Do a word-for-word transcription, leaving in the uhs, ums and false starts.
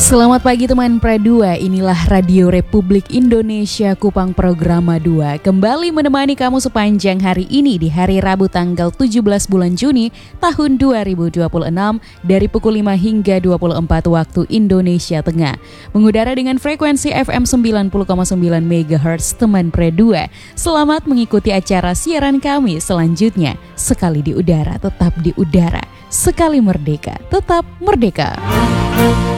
Selamat pagi teman Pra dua, inilah Radio Republik Indonesia Kupang Programa dua. Kembali menemani kamu sepanjang hari ini di hari Rabu tanggal tujuh belas bulan Juni tahun dua ribu dua puluh enam dari pukul lima hingga dua puluh empat waktu Indonesia Tengah. Mengudara dengan frekuensi F M sembilan puluh koma sembilan megahertz teman Pra dua. Selamat mengikuti acara siaran kami selanjutnya. Sekali di udara, tetap di udara. Sekali merdeka, tetap merdeka.